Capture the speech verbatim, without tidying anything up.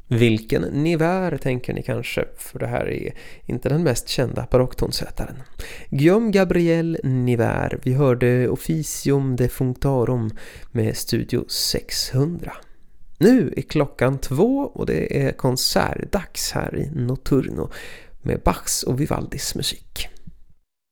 Vilken Nivert tänker ni kanske, för det här är inte den mest kända barocktonsättaren. Guillaume Gabriel Nivert, vi hörde Officium de Functarum med Studio sexhundra. Nu är klockan två och det är konsertdags här i Notturno med Bachs och Vivaldis musik.